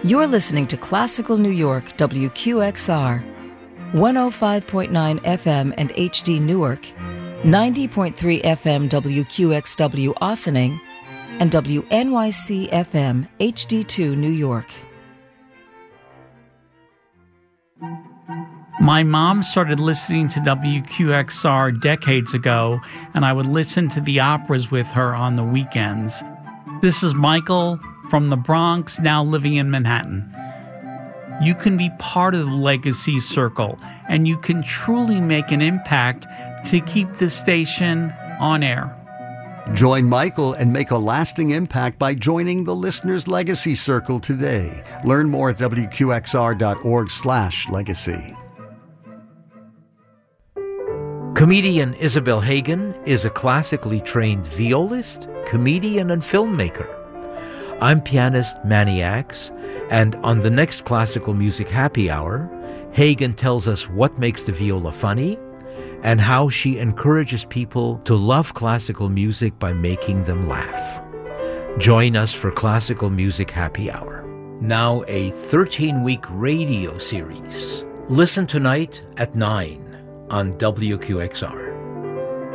You're listening to Classical New York, WQXR, 105.9 FM and HD Newark, 90.3 FM WQXW Ossining, and WNYC FM HD2 New York. My mom started listening to WQXR decades ago, and I would listen to the operas with her on the weekends. This is Michael from the Bronx, now living in Manhattan. You can be part of the Legacy Circle, and you can truly make an impact to keep this station on air. Join Michael and make a lasting impact by joining the Listener's Legacy Circle today. Learn more at wqxr.org/legacy. Comedian Isabel Hagen is a classically trained violist, comedian, and filmmaker. I'm pianist Manny Axe, and on the next Classical Music Happy Hour, Hagen tells us what makes the viola funny and how she encourages people to love classical music by making them laugh. Join us for Classical Music Happy Hour. Now a 13-week radio series. Listen tonight at 9 on WQXR.